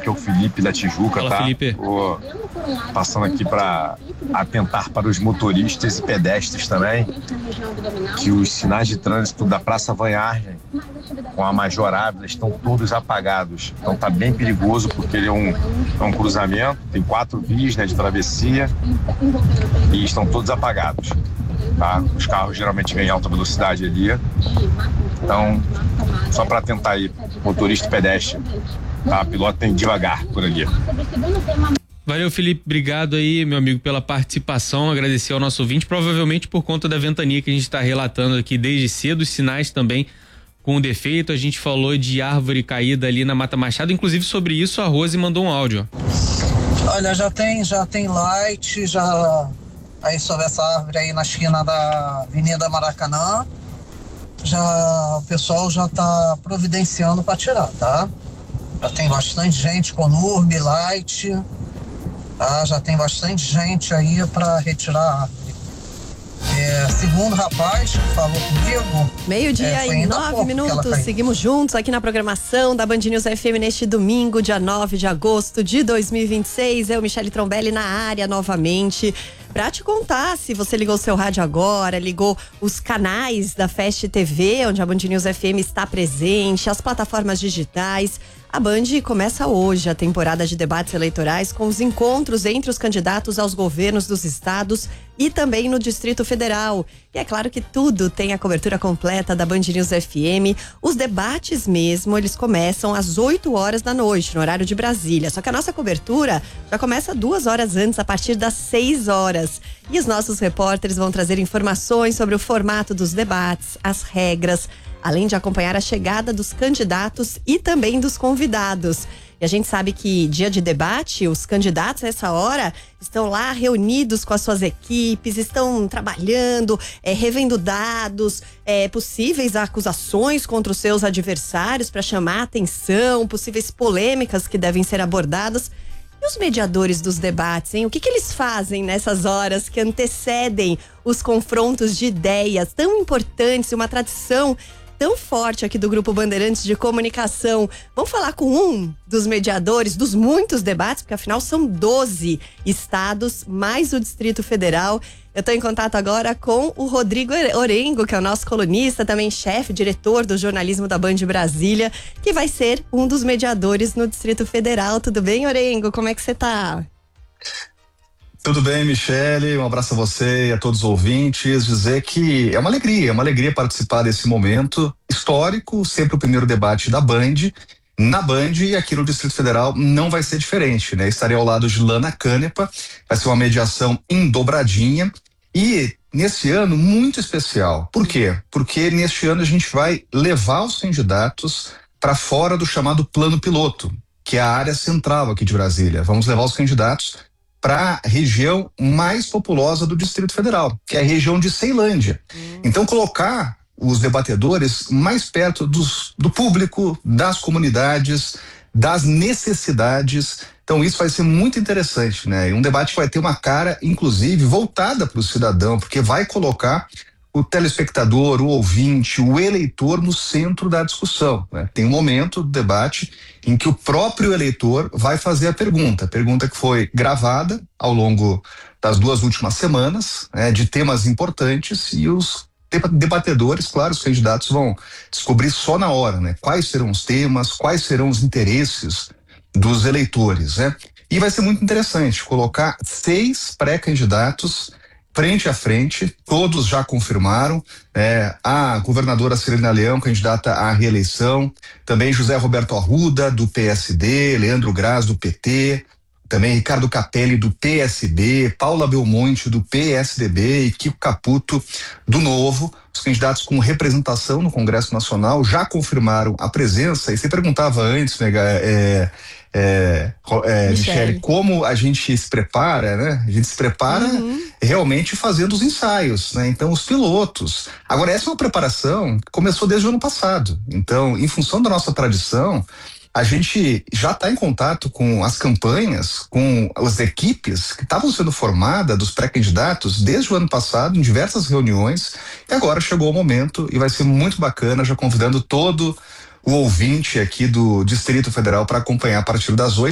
aqui é o Felipe da Tijuca. Fala, tá? Felipe. Tô passando aqui para atentar para os motoristas e pedestres também, que os sinais de trânsito da Praça Vanhargem com a Major Ávila estão todos apagados. Então tá bem perigoso, porque ele é um cruzamento, tem 4 vias, né, de travessia, e estão todos apagados. Tá? Os carros geralmente vêm em alta velocidade ali. Então, só para atentar aí, motorista e pedestre, tá? Pilotem devagar por ali. Valeu, Felipe, obrigado aí, meu amigo, pela participação, agradecer ao nosso ouvinte, provavelmente por conta da ventania que a gente está relatando aqui desde cedo, os sinais também com defeito. A gente falou de árvore caída ali na Mata Machado, inclusive sobre isso a Rose mandou um áudio. Olha, já tem light, já aí sobre essa árvore aí na esquina da Avenida Maracanã, já o pessoal já tá providenciando para tirar, tá? Já tem bastante gente com Nurme, light, tá? Já tem bastante gente aí para retirar a árvore. Segundo rapaz que falou comigo, 12:09, seguimos juntos aqui na programação da Band News FM neste domingo, dia 9 de agosto de 2026. Eu, Michele Trombelli, na área novamente. Pra te contar, se você ligou o seu rádio agora, ligou os canais da Fast TV, onde a Band News FM está presente, as plataformas digitais. A Band começa hoje a temporada de debates eleitorais com os encontros entre os candidatos aos governos dos estados e também no Distrito Federal. E é claro que tudo tem a cobertura completa da Band News FM. Os debates mesmo, eles começam às 8 horas da noite, no horário de Brasília. Só que a nossa cobertura já começa 2 horas antes, a partir das 6 horas. E os nossos repórteres vão trazer informações sobre o formato dos debates, as regras, além de acompanhar a chegada dos candidatos e também dos convidados. E a gente sabe que dia de debate, os candidatos nessa hora estão lá reunidos com as suas equipes, estão trabalhando, revendo dados, possíveis acusações contra os seus adversários para chamar a atenção, possíveis polêmicas que devem ser abordadas. E os mediadores dos debates, hein? O que eles fazem nessas horas que antecedem os confrontos de ideias tão importantes, uma tradição tão forte aqui do Grupo Bandeirantes de Comunicação? Vamos falar com um dos mediadores dos muitos debates, porque afinal são 12 estados, mais o Distrito Federal. Eu estou em contato agora com o Rodrigo Orengo, que é o nosso colunista, também chefe, diretor do jornalismo da Band Brasília, que vai ser um dos mediadores no Distrito Federal. Tudo bem, Orengo? Como é que você tá? Tudo bem, Michele, um abraço a você e a todos os ouvintes. Dizer que é uma alegria participar desse momento histórico, sempre o primeiro debate da Band, na Band, e aqui no Distrito Federal não vai ser diferente, né? Estarei ao lado de Lana Canepa, vai ser uma mediação em Dobradinha e nesse ano muito especial. Por quê? Porque neste ano a gente vai levar os candidatos para fora do chamado plano piloto, que é a área central aqui de Brasília. Vamos levar os candidatos para a região mais populosa do Distrito Federal, que é a região de Ceilândia. Então, colocar os debatedores mais perto do público, das comunidades, das necessidades. Então, isso vai ser muito interessante, né? E um debate que vai ter uma cara, inclusive, voltada para o cidadão, porque vai colocar o telespectador, o ouvinte, o eleitor no centro da discussão, né? Tem um momento do debate em que o próprio eleitor vai fazer a pergunta que foi gravada ao longo das 2 últimas semanas, né, de temas importantes, e os debatedores, claro, os candidatos vão descobrir só na hora, né? Quais serão os temas, quais serão os interesses dos eleitores, né? E vai ser muito interessante colocar 6 pré-candidatos frente a frente, todos já confirmaram, a governadora Cirina Leão, candidata à reeleição, também José Roberto Arruda, do PSD, Leandro Graz, do PT, também Ricardo Capelli, do PSB, Paula Belmonte, do PSDB e Kiko Caputo, do Novo. Os candidatos com representação no Congresso Nacional já confirmaram a presença. E você perguntava antes, Michele, como a gente se prepara, né? A gente se prepara realmente fazendo os ensaios, né? Então, os pilotos. Agora, essa é uma preparação que começou desde o ano passado. Então, em função da nossa tradição, a gente já está em contato com as campanhas, com as equipes que estavam sendo formadas dos pré-candidatos desde o ano passado, em diversas reuniões, e agora chegou o momento e vai ser muito bacana, já convidando todo o ouvinte aqui do Distrito Federal para acompanhar a partir das 8.